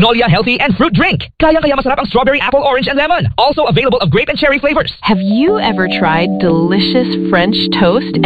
Magnolia Healthy and Fruit Drink. Kaya masarap ang strawberry, apple, orange, and lemon. Also available of grape and cherry flavors. Have you ever tried delicious French toast